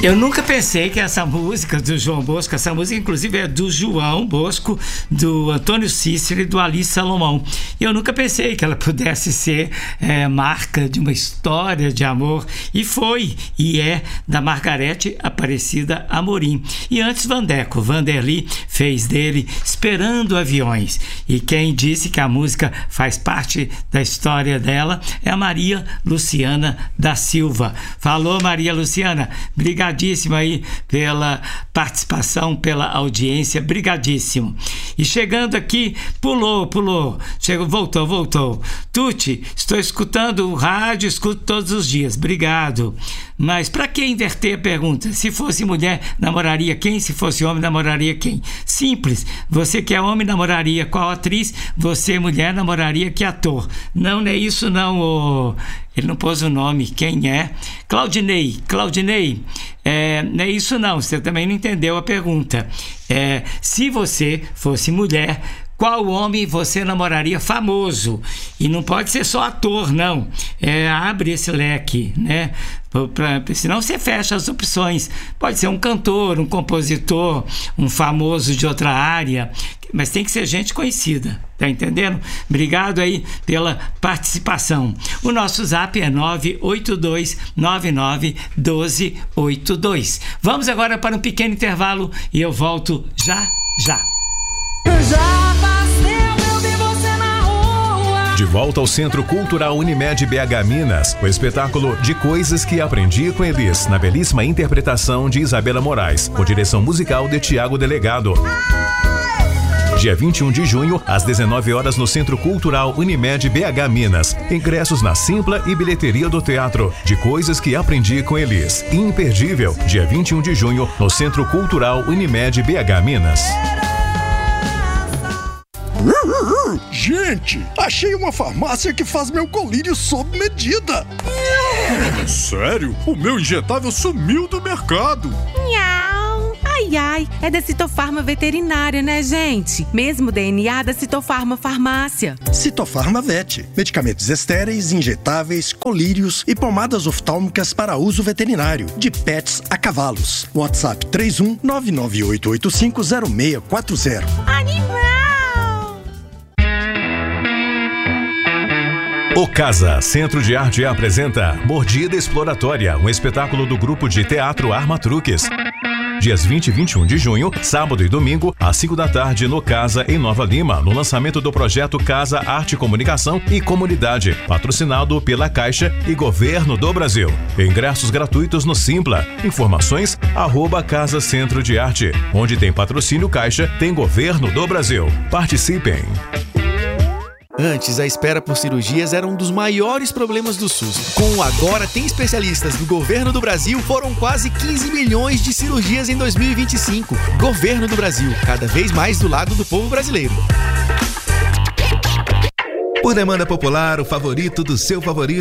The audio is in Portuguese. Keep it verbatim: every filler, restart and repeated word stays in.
Eu nunca pensei que essa música do João Bosco, essa música inclusive é do João Bosco, do Antônio Cícero e do Ali Salomão. E eu nunca pensei que ela pudesse ser é, marca de uma história de amor. E foi, e é, da Margarete Aparecida Amorim. E antes Vandeco, Vanderly fez dele Esperando Aviões. E quem disse que a música faz parte da história dela é a Maria Luciana da Silva. Falou, Maria Luciana, brigadíssimo aí pela participação, pela audiência, brigadíssimo. E chegando aqui, pulou, pulou, chegou, voltou, voltou. Tuti, estou escutando o rádio, escuto todos os dias, obrigado. Mas para que inverter a pergunta? Se fosse mulher, namoraria quem? Se fosse homem, namoraria quem? Simples, você que é homem, namoraria qual atriz? Você, mulher, namoraria que ator? Não, não é isso não, oh. Ele não pôs o nome, quem é? Claudinei, Claudinei, é, não é isso não, você também não entendeu a pergunta. É, se você fosse mulher, qual homem você namoraria famoso? E não pode ser só ator, não. É, abre esse leque, né? Pra, pra, senão você fecha as opções. Pode ser um cantor, um compositor, um famoso de outra área, mas tem que ser gente conhecida, tá entendendo? Obrigado aí pela participação. O nosso zap é nove oito dois nove nove um dois oito dois. Vamos agora para um pequeno intervalo e eu volto já, já. Já passei, eu vi você na rua. De volta ao Centro Cultural Unimed B H Minas, o espetáculo De Coisas que Aprendi com Elis, na belíssima interpretação de Isabela Moraes, com direção musical de Tiago Delegado. Dia vinte e um de junho, às dezenove horas, no Centro Cultural Unimed B H Minas. Ingressos na Simpla e bilheteria do teatro. De Coisas que Aprendi com Elis. Imperdível, dia vinte e um de junho, no Centro Cultural Unimed B H Minas. Gente, achei uma farmácia que faz meu colírio sob medida. Sério? O meu injetável sumiu do mercado. Ai, ai, é da Citofarma Veterinária, né, gente? Mesmo D N A da Citofarma Farmácia. Citofarma Vet. Medicamentos estéreis, injetáveis, colírios e pomadas oftálmicas para uso veterinário. De pets a cavalos. WhatsApp três um nove nove oito oito cinco zero seis quatro zero. Animal! O Casa Centro de Arte apresenta Mordida Exploratória, um espetáculo do grupo de teatro Armatruques. Dias vinte e vinte e um de junho, sábado e domingo, às cinco da tarde, no Casa, em Nova Lima, no lançamento do projeto Casa Arte, Comunicação e Comunidade, patrocinado pela Caixa e Governo do Brasil. Ingressos gratuitos no Simpla. Informações, arroba Casa Centro de Arte. Onde tem patrocínio Caixa, tem Governo do Brasil. Participem! Antes, a espera por cirurgias era um dos maiores problemas do SUS. Com o Agora Tem Especialistas do Governo do Brasil, foram quase quinze milhões de cirurgias em dois mil e vinte e cinco. Governo do Brasil, cada vez mais do lado do povo brasileiro. Por demanda popular, o favorito do seu favorito